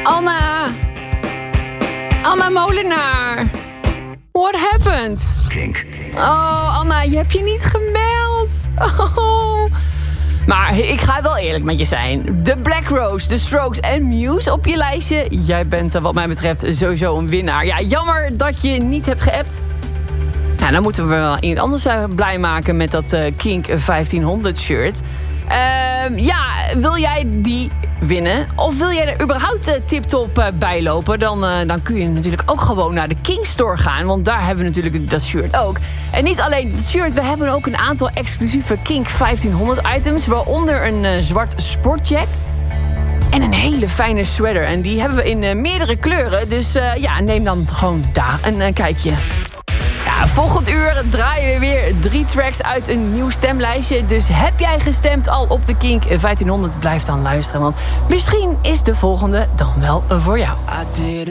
Anna Molenaar. What happened? Kink. Oh, Anna, je hebt je niet gemeld. Oh. Maar ik ga wel eerlijk met je zijn. De Black Rose, The Strokes en Muse op je lijstje. Jij bent wat mij betreft sowieso een winnaar. Ja, jammer dat je niet hebt geappt. Nou, dan moeten we wel iemand anders blij maken met dat Kink 1500 shirt. Wil jij die winnen? Of wil jij er überhaupt tip-top bij lopen? Dan kun je natuurlijk ook gewoon naar de Kink Store gaan. Want daar hebben we natuurlijk dat shirt ook. En niet alleen het shirt, we hebben ook een aantal exclusieve Kink 1500 items. Waaronder een zwart sportjack. En een hele fijne sweater. En die hebben we in meerdere kleuren. Dus neem dan gewoon daar een kijkje. Ja, volgend uur draaien we weer 3 tracks uit een nieuw stemlijstje. Dus heb jij gestemd al op de Kink 1500? Blijf dan luisteren, want misschien is de volgende dan wel voor jou.